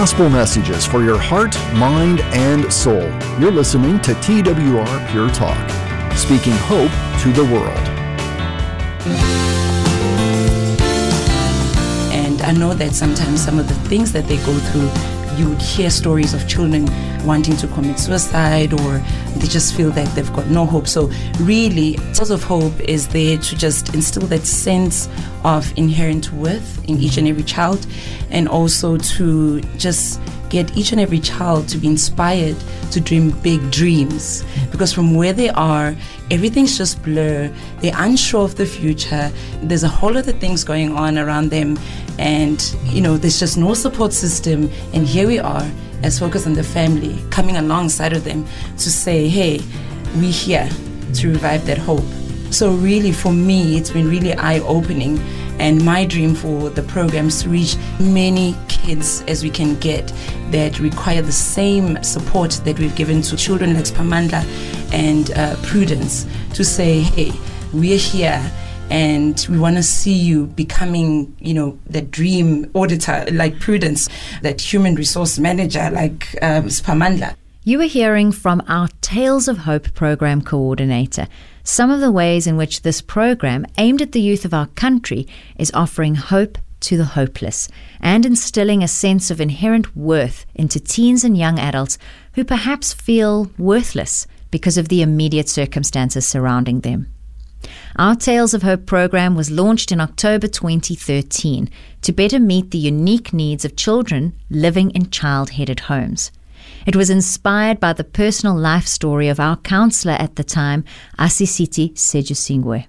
gospel messages for your heart, mind, and soul. You're listening to TWR Pure Talk, speaking hope to the world. And I know that sometimes some of the things that they go through, you would hear stories of children wanting to commit suicide, or they just feel that they've got no hope. So really, Tales of Hope is there to just instill that sense of inherent worth in each and every child, and also to just get each and every child to be inspired to dream big dreams. Because from where they are, everything's just blur. They're unsure of the future. There's a whole lot of things going on around them, and there's just no support system. And here we are as Focus on the Family, coming alongside of them to say, hey, we're here to revive that hope. So really, for me, it's been really eye-opening, and my dream for the program is to reach many kids as we can get that require the same support that we've given to children like Spamandla and Prudence, to say, hey, we're here and we want to see you becoming, that dream auditor like Prudence, that human resource manager like Spamandla. You were hearing from our Tales of Hope program coordinator some of the ways in which this program, aimed at the youth of our country, is offering hope to the hopeless and instilling a sense of inherent worth into teens and young adults who perhaps feel worthless because of the immediate circumstances surrounding them. Our Tales of Hope program was launched in October 2013 to better meet the unique needs of children living in child-headed homes. It was inspired by the personal life story of our counselor at the time, Asisiti Sejusingwe.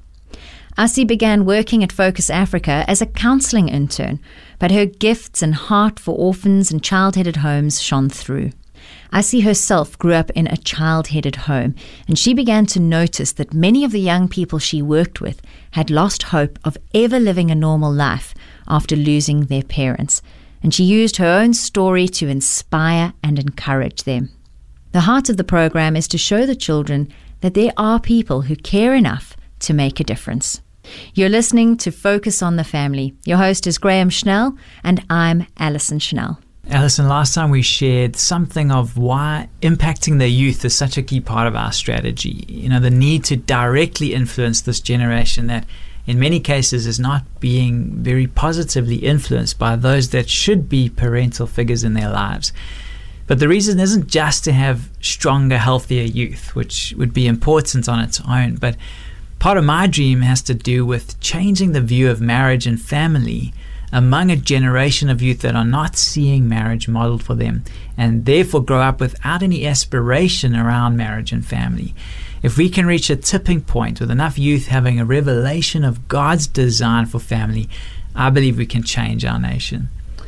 Asi began working at Focus Africa as a counselling intern, but her gifts and heart for orphans and child-headed homes shone through. Asi herself grew up in a child-headed home, and she began to notice that many of the young people she worked with had lost hope of ever living a normal life after losing their parents, and she used her own story to inspire and encourage them. The heart of the program is to show the children that there are people who care enough to make a difference. You're listening to Focus on the Family. Your host is Graham Schnell, and I'm Alison Schnell. Alison, last time we shared something of why impacting the youth is such a key part of our strategy. The need to directly influence this generation that in many cases is not being very positively influenced by those that should be parental figures in their lives. But the reason isn't just to have stronger, healthier youth, which would be important on its own, but part of my dream has to do with changing the view of marriage and family among a generation of youth that are not seeing marriage modeled for them and therefore grow up without any aspiration around marriage and family. If we can reach a tipping point with enough youth having a revelation of God's design for family, I believe we can change our nation.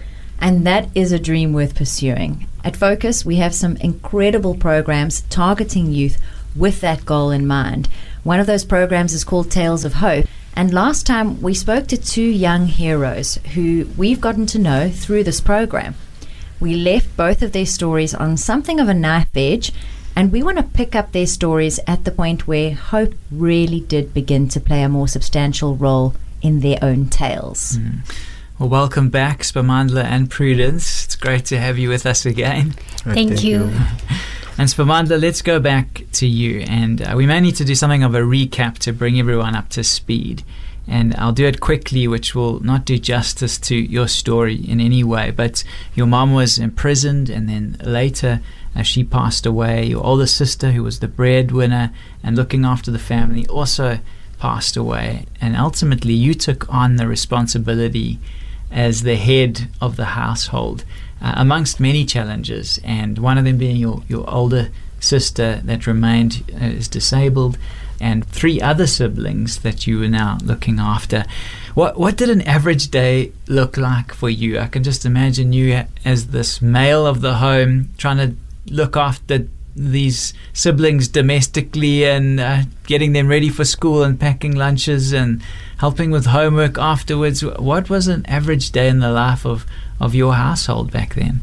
And that is a dream worth pursuing. At Focus, we have some incredible programs targeting youth with that goal in mind. One of those programs is called Tales of Hope. And last time we spoke to two young heroes who we've gotten to know through this program. We left both of their stories on something of a knife edge, and we want to pick up their stories at the point where hope really did begin to play a more substantial role in their own tales. Well, welcome back, Spamandla and Prudence. It's great to have you with us again. Thank you. And Spamandla, let's go back to you. And we may need to do something of a recap to bring everyone up to speed. And I'll do it quickly, which will not do justice to your story in any way. But your mom was imprisoned, and then later she passed away. Your older sister, who was the breadwinner and looking after the family, also passed away. And ultimately, you took on the responsibility as the head of the household, amongst many challenges, and one of them being your older sister that remained is disabled, and 3 other siblings that you were now looking after. What did an average day look like for you? I can just imagine you as this male of the home trying to look after these siblings domestically and getting them ready for school and packing lunches and helping with homework afterwards. What was an average day in the life of your household back then?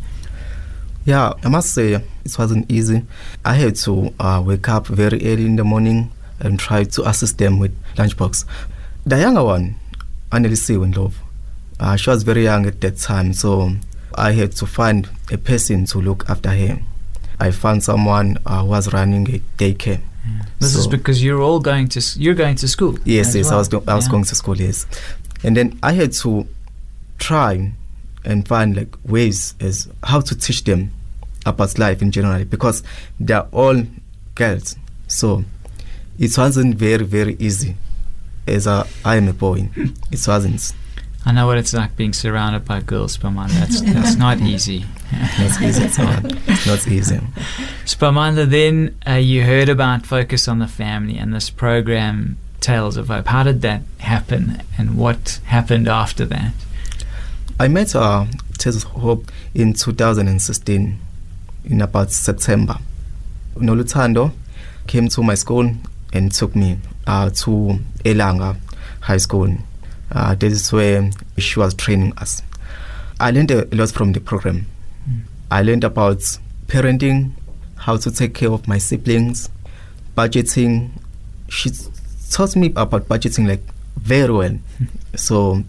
Yeah, I must say it wasn't easy. I had to wake up very early in the morning and try to assist them with lunchbox. The younger one, Annelise Wendlove, she was very young at that time, so I had to find a person to look after her. I found someone who was running a daycare. This is because you're going to school. Yes, well. I was going to school. Yes, and then I had to try and find like ways as how to teach them about life in general, because they're all girls. So it wasn't very, very easy. As I am a boy, it wasn't. I know what it's like being surrounded by girls, Spamanda. That's not easy. That's easy. It's not easy. Spamanda, then you heard about Focus on the Family and this program, Tales of Hope. How did that happen, and what happened after that? I met Tales of Hope in 2016, in about September. Noluthando came to my school and took me to Elanga High School. This is where she was training us. I learned a lot from the program. I learned about parenting, how to take care of my siblings, budgeting. She taught me about budgeting like very well. So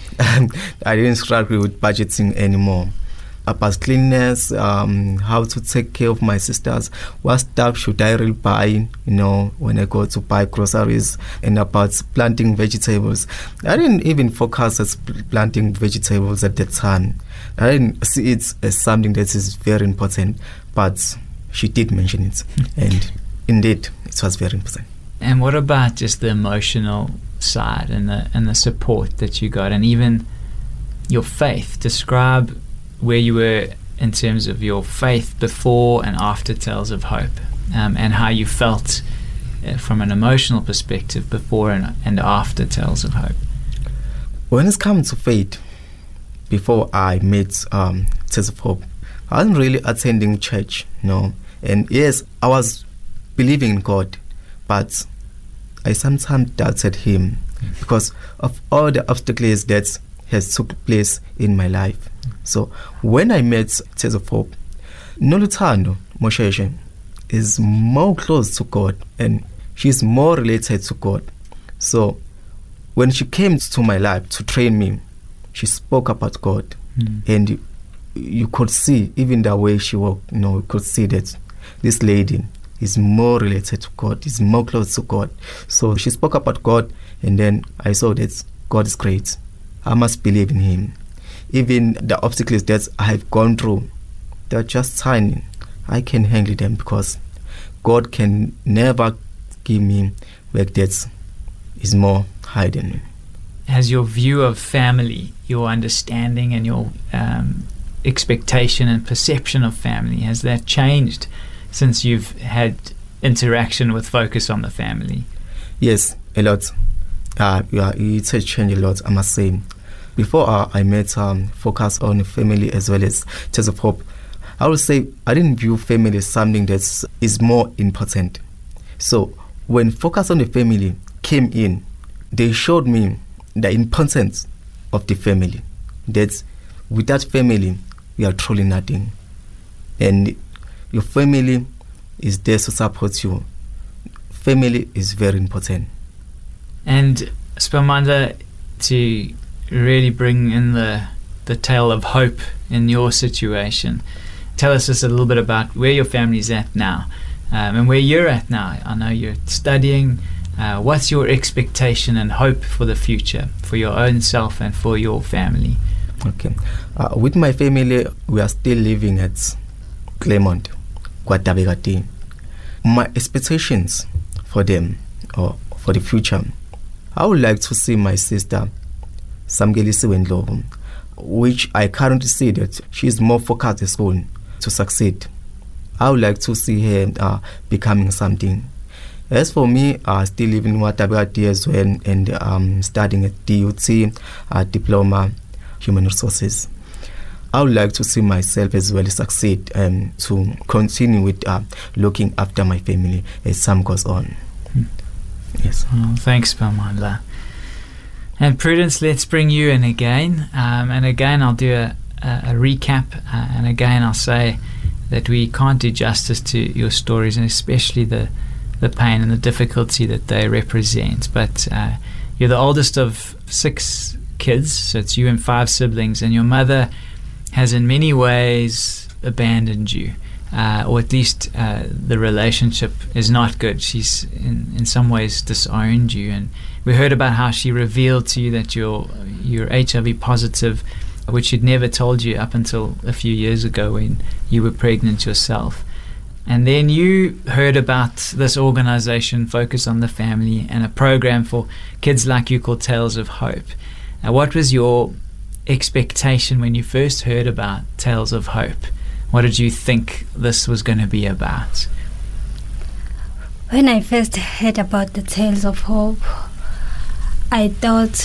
I didn't struggle with budgeting anymore. About cleanliness, how to take care of my sisters, what stuff should I really buy, when I go to buy groceries, and about planting vegetables. I didn't even focus on planting vegetables at that time. I didn't see it as something that is very important, but she did mention it, and indeed, it was very important. And what about just the emotional side and the support that you got, and even your faith? Describe where you were in terms of your faith before and after Tales of Hope, and how you felt from an emotional perspective before and after Tales of Hope. When it comes to faith, before I met Tales of Hope, I wasn't really attending church, and yes, I was believing in God, but I sometimes doubted Him because of all the obstacles that has took place in my life. So when I met Tales of Hope, Noluthando Mosheshe is more close to God, and she's more related to God. So when she came to my life to train me, she spoke about God, and you could see, even the way she walked, you could see that this lady is more related to God, is more close to God. So she spoke about God, and then I saw that God is great. I must believe in Him. Even the obstacles that I have gone through, they're just tiny. I can handle them because God can never give me work that is more high than me. Has your view of family, your understanding and your expectation and perception of family, has that changed since you've had interaction with Focus on the Family? Yes, a lot. It has changed a lot, I must say. Before I met Focus on the Family as well as Tales of Hope, I would say I didn't view family as something that is more important. So when Focus on the Family came in, they showed me the importance of the family. That without family, we are truly nothing. And your family is there to support you. Family is very important. And Spamanda, to really bring in the tale of hope in your situation, tell us just a little bit about where your family's at now, and where you're at now. I know you're studying. What's your expectation and hope for the future, for your own self and for your family? Okay. With my family, we are still living at Claremont, KwaDabekati. My expectations for them, or for the future, I would like to see my sister, Samgelisiwe Ndlovu, which I currently see that she is more focused at school to succeed. I would like to see her becoming something. As for me, still living in KwaDabekati as well, and studying at DUT, Diploma, Human Resources. I would like to see myself as well succeed, to continue with looking after my family as time goes on. Yes. Well, thanks, Spamanda. And Prudence, let's bring you in again. And again, I'll do a recap. And again, I'll say that we can't do justice to your stories, and especially the pain and the difficulty that they represent. But you're the oldest of 6 kids, so it's you and 5 siblings, and your mother has in many ways abandoned you, or at least the relationship is not good. She's in some ways disowned you, and we heard about how she revealed to you that you're HIV positive, which she'd never told you up until a few years ago when you were pregnant yourself. And then you heard about this organization, Focus on the Family, and a program for kids like you called Tales of Hope. Now, what was your expectation when you first heard about Tales of Hope? What did you think this was going to be about? When I first heard about the Tales of Hope, I thought,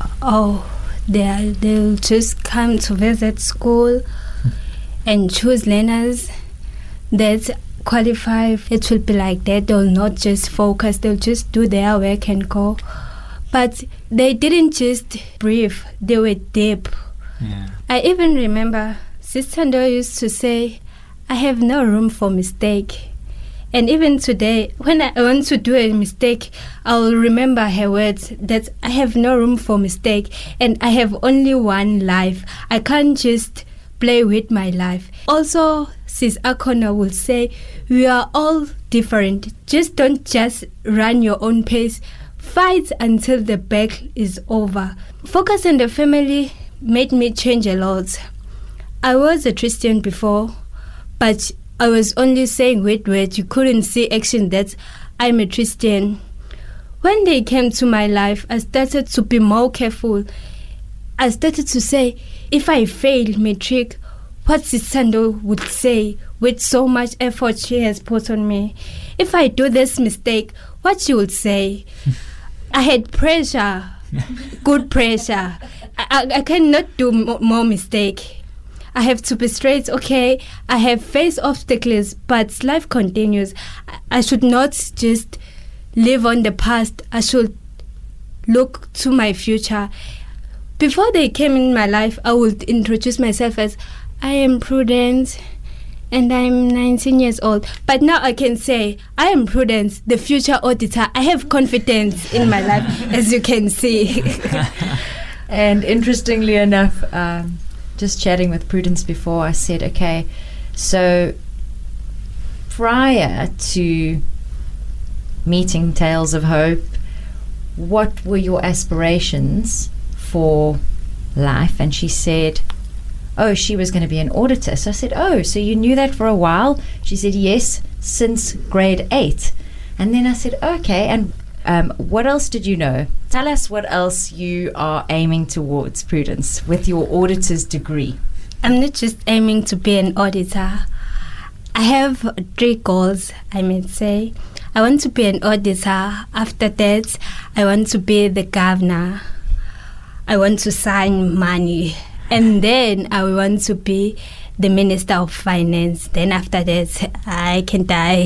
they'll just come to visit school and choose learners that qualify. It will be like that. They'll not just focus, they'll just do their work and go. But they didn't just brief, they were deep. Yeah. I even remember Sister Ndo used to say, I have no room for mistake. And even today, when I want to do a mistake, I'll remember her words that I have no room for mistake and I have only one life. I can't just play with my life. Also, Sis Akona will say, we are all different. Don't just run your own pace. Fight until the battle is over. Focus on the Family made me change a lot. I was a Christian before, but I was only saying with words. You couldn't see action that I'm a Christian. When they came to my life, I started to be more careful. I started to say, if I fail matric, what Sister Ndo would say with so much effort she has put on me. If I do this mistake, what she would say. I had pressure, good pressure. I cannot do more mistake. I have to be straight, okay? I have faced obstacles, but life continues. I should not just live on the past. I should look to my future. Before they came in my life, I would introduce myself as, I am Prudence, and I'm 19 years old. But now I can say, I am Prudence, the future auditor. I have confidence in my life, as you can see. And interestingly enough, just chatting with Prudence before, I said, okay, so prior to meeting Tales of Hope, what were your aspirations for life? And she said, she was going to be an auditor. So I said, so you knew that for a while? She said, yes, since grade 8. And then I said, okay, and what else did you know? Tell us what else you are aiming towards, Prudence, with your auditor's degree. I'm not just aiming to be an auditor. I have 3 goals, I may say. I want to be an auditor. After that, I want to be the governor. I want to sign money. And then I want to be the Minister of Finance. Then after that, I can die.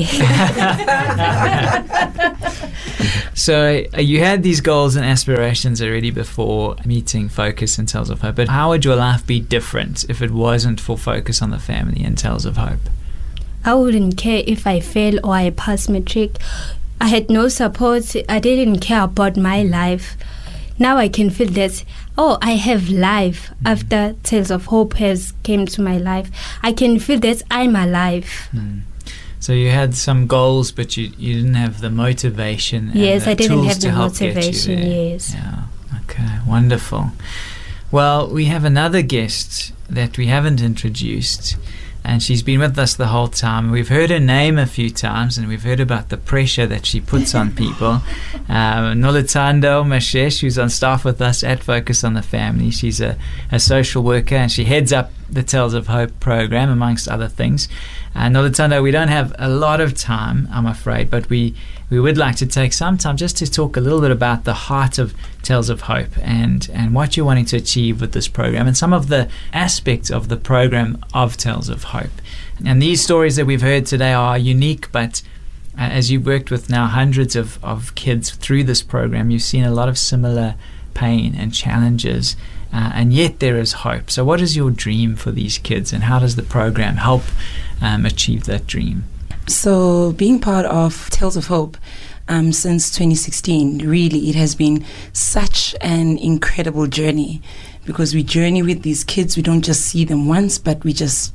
So you had these goals and aspirations already before meeting Focus and Tales of Hope. But how would your life be different if it wasn't for Focus on the Family and Tales of Hope? I wouldn't care if I fail or I pass matric. I had no support. I didn't care about my life. Now I can feel that, I have life. After Tales of Hope has came to my life, I can feel that I'm alive. So you had some goals, but you didn't have the motivation. Yes, and I didn't tools have to the help get you motivation. there. Yes. Yeah. Okay. Wonderful. Well, we have another guest that we haven't introduced, and she's been with us the whole time. We've heard her name a few times, and we've heard about the pressure that she puts on people. Noluthando Mashesh, who's on staff with us at Focus on the Family. She's a social worker, and she heads up the Tales of Hope program, amongst other things. Noluthando, we don't have a lot of time, I'm afraid, but we would like to take some time just to talk a little bit about the heart of Tales of Hope and what you're wanting to achieve with this program and some of the aspects of the program of Tales of Hope. And these stories that we've heard today are unique, but as you've worked with now hundreds of kids through this program, you've seen a lot of similar pain and challenges, and yet there is hope. So what is your dream for these kids, and how does the program help achieve that dream? So being part of Tales of Hope since 2016, really it has been such an incredible journey, because we journey with these kids. We don't just see them once, but we just,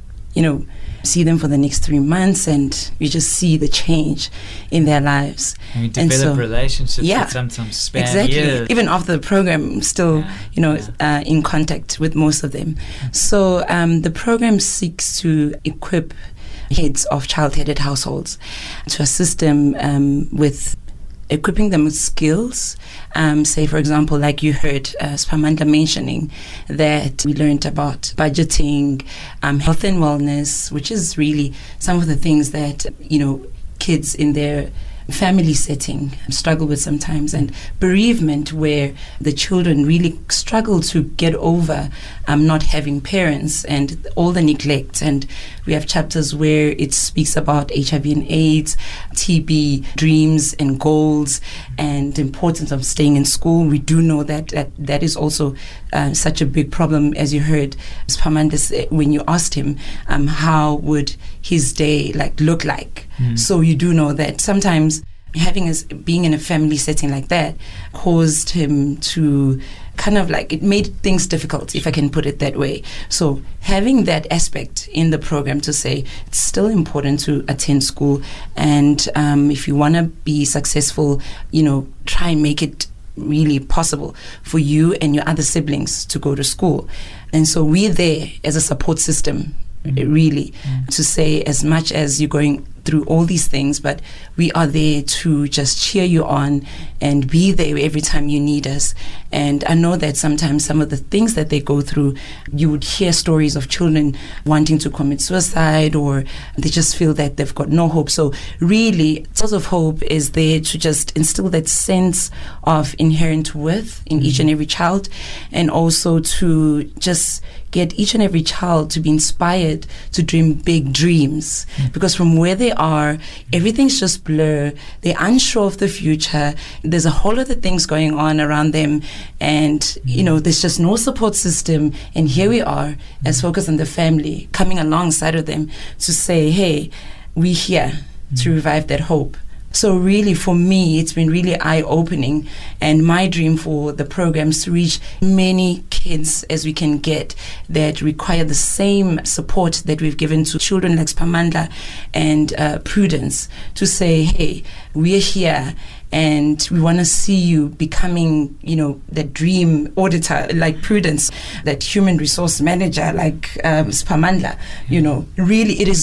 see them for the next 3 months, and we just see the change in their lives. And we develop relationships that sometimes span years. Even after the program, still, in contact with most of them. So the program seeks to equip heads of child-headed households to assist them with equipping them with skills. Say, for example, like you heard Spamandla mentioning that we learned about budgeting, health and wellness, which is really some of the things that, kids in their family setting struggle with sometimes, and bereavement, where the children really struggle to get over not having parents and all the neglect. And we have chapters where it speaks about HIV and AIDS, TB, dreams and goals, and the importance of staying in school. We do know that is also such a big problem. As you heard Spamandla, when you asked him how would his day look like. So you do know that sometimes being in a family setting like that caused him to it made things difficult, if I can put it that way. So having that aspect in the program to say it's still important to attend school, and if you want to be successful, try and make it really possible for you and your other siblings to go to school. And so we're there as a support system, really, to say, as much as you're going through all these things, but we are there to just cheer you on and be there every time you need us. And I know that sometimes some of the things that they go through, you would hear stories of children wanting to commit suicide, or they just feel that they've got no hope. So really, Tales of Hope is there to just instill that sense of inherent worth in each and every child, and also to just get each and every child to be inspired to dream big dreams. Because from where they are, everything's just blur. They're unsure of the future. There's a whole lot of things going on around them, and there's just no support system. And here we are as Focus on the Family, coming alongside of them to say, hey, we're here to revive that hope. So really, for me, it's been really eye-opening, and my dream for the program is to reach many kids as we can get that require the same support that we've given to children like Spamandla and Prudence, to say, hey, we're here and we want to see you becoming, that dream auditor like Prudence, that human resource manager like Spamandla. Really, it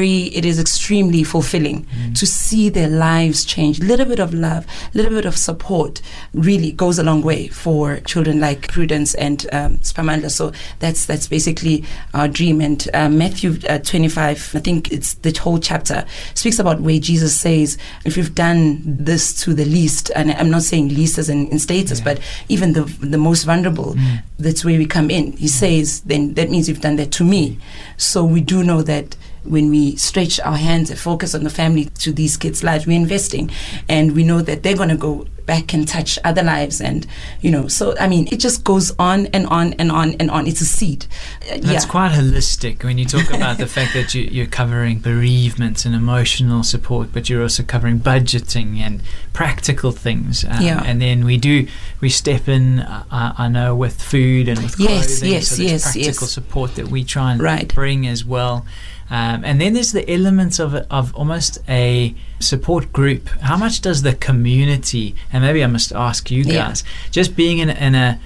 is extremely fulfilling to see their lives change. A little bit of love, a little bit of support really goes a long way for children like Prudence and Spamandla. So that's basically our dream. And Matthew 25, I think it's the whole chapter, speaks about where Jesus says, if you've done this to the least, and I'm not saying least as in status, but even the most vulnerable, that's where we come in. He says, then that means you've done that to me. So we do know that when we stretch our hands and focus on the family to these kids' lives, we're investing, and we know that they're going to go back and touch other lives, and so it just goes on and on and on and on. It's a seed. That's quite holistic when you talk about the fact that you're covering bereavement and emotional support, but you're also covering budgeting and practical things. And then we step in, I know, with food and with clothing. So there's practical support that we try and bring as well. And then there's the elements of almost a support group. How much does the community, and maybe I must ask you guys, just being in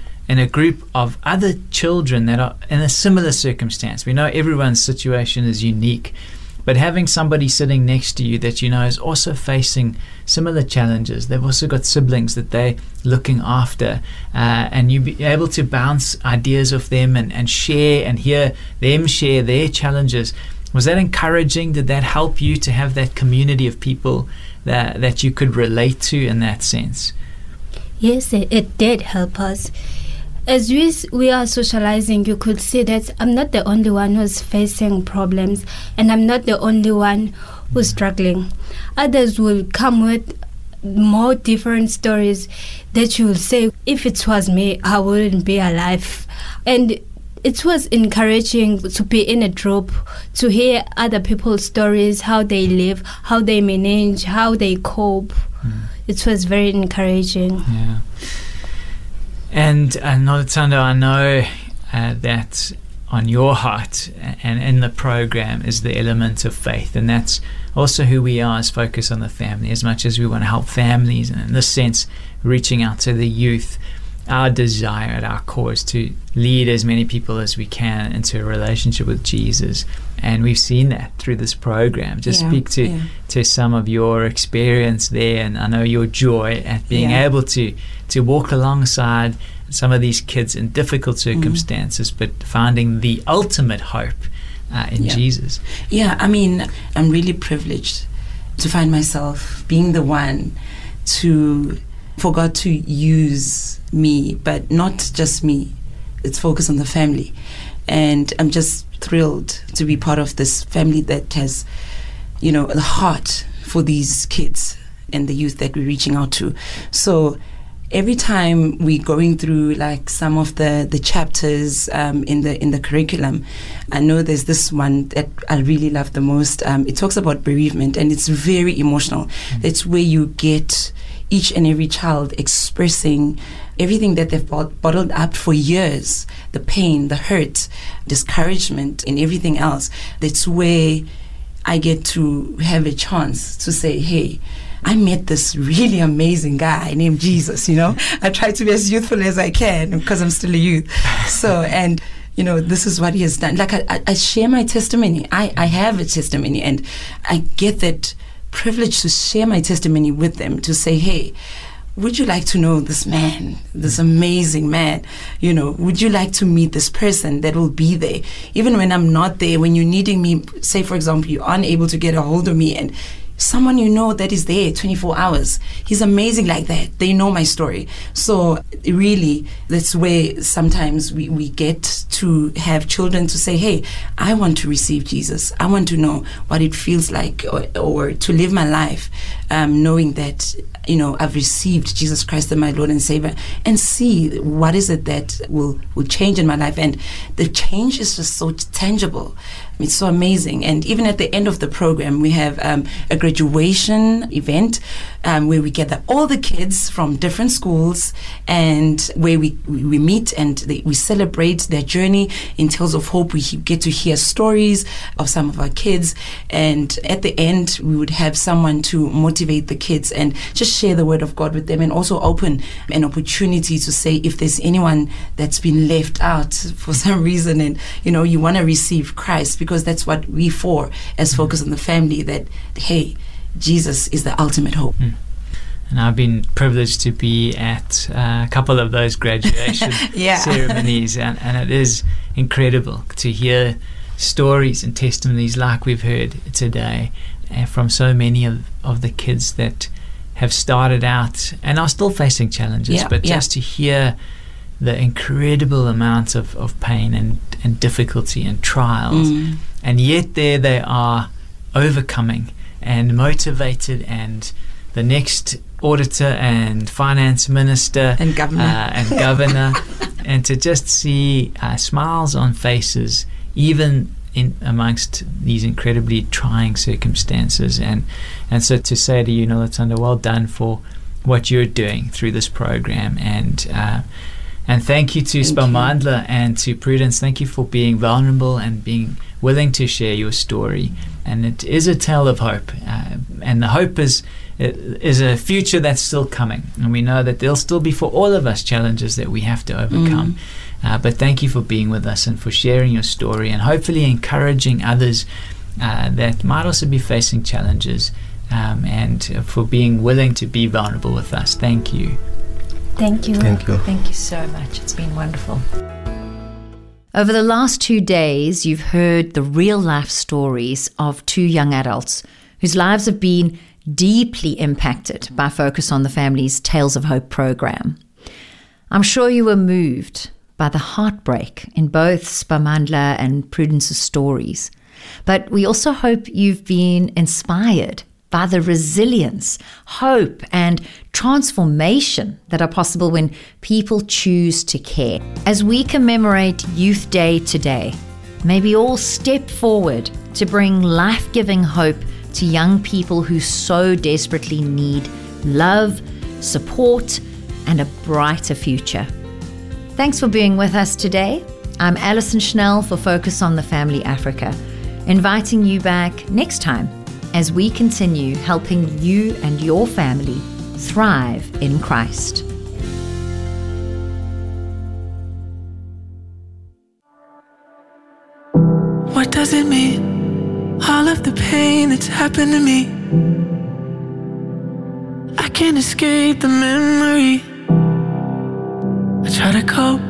a group of other children that are in a similar circumstance, we know everyone's situation is unique, but having somebody sitting next to you that is also facing similar challenges, they've also got siblings that they're looking after, and you be able to bounce ideas off them and share and hear them share their challenges. Was that encouraging? Did that help you to have that community of people that you could relate to in that sense? Yes, it did help us. As we are socializing, you could see that I'm not the only one who's facing problems, and I'm not the only one who's struggling. Others will come with more different stories that you will say, if it was me, I wouldn't be alive. And it was encouraging to be in a group, to hear other people's stories, how they live, how they manage, how they cope. It was very encouraging. Yeah. And Noluthando, I know that on your heart and in the program is the element of faith, and that's also who we are as Focus on the Family. As much as we want to help families, and in this sense reaching out to the youth, our desire at our core is to lead as many people as we can into a relationship with Jesus, and we've seen that through this program. Just speak to some of your experience there, and I know your joy at being able to walk alongside some of these kids in difficult circumstances, but finding the ultimate hope in Jesus. Yeah, I mean, I'm really privileged to find myself being the one for God to use me, but not just me. It's Focus on the Family. And I'm just thrilled to be part of this family that has, the heart for these kids and the youth that we're reaching out to. So every time we're going through like some of the chapters in the curriculum, I know there's this one that I really love the most. It talks about bereavement, and it's very emotional. It's where you get each and every child expressing everything that they've bottled up for years, the pain, the hurt, discouragement, and everything else. That's where I get to have a chance to say, hey, I met this really amazing guy named Jesus, I try to be as youthful as I can because I'm still a youth. So, and, this is what he has done. Like, I share my testimony. I have a testimony, and I get that privilege to share my testimony with them, to say, hey, would you like to know this man, this amazing man? Would you like to meet this person that will be there? Even when I'm not there, when you're needing me, say, for example, you're unable to get a hold of me, and someone that is there 24 hours. He's amazing like that. They know my story. So really, that's where sometimes we get to have children to say, hey, I want to receive Jesus. I want to know what it feels like or to live my life knowing that, I've received Jesus Christ as my Lord and Savior, and see what is it that will change in my life. And the change is just so tangible. It's so amazing. And even at the end of the program, we have a graduation event where we gather all the kids from different schools, and where we meet and we celebrate their journey in Tales of Hope. We get to hear stories of some of our kids, and at the end we would have someone to motivate the kids and just share the word of God with them, and also open an opportunity to say, if there's anyone that's been left out for some reason, and you want to receive Christ, because that's what we for as Focus on the Family, that hey, Jesus is the ultimate hope. And I've been privileged to be at a couple of those graduation ceremonies, and it is incredible to hear stories and testimonies like we've heard today from so many of the kids that have started out and are still facing challenges, just to hear the incredible amount of pain and difficulty and trials, and yet there they are, overcoming and motivated, and the next auditor and finance minister and governor and to just see smiles on faces even in amongst these incredibly trying circumstances, and so to say to you, Noluthando, well done for what you're doing through this program, and thank you to Spamandla and to Prudence. Thank you for being vulnerable and being willing to share your story. And it is a tale of hope, and the hope is a future that's still coming. And we know that there'll still be, for all of us, challenges that we have to overcome. But thank you for being with us and for sharing your story, and hopefully encouraging others that might also be facing challenges, and for being willing to be vulnerable with us. Thank you. Thank you. Thank you. Thank you so much. It's been wonderful. Over the last 2 days, you've heard the real-life stories of 2 young adults whose lives have been deeply impacted by Focus on the Family's Tales of Hope program. I'm sure you were moved by the heartbreak in both Spamandla and Prudence's stories, but we also hope you've been inspired by the resilience, hope, and transformation that are possible when people choose to care. As we commemorate Youth Day today, may we all step forward to bring life-giving hope to young people who so desperately need love, support, and a brighter future. Thanks for being with us today. I'm Alison Schnell for Focus on the Family Africa, inviting you back next time as we continue helping you and your family thrive in Christ. What does it mean? All of the pain that's happened to me, I can't escape the memory. I try to cope,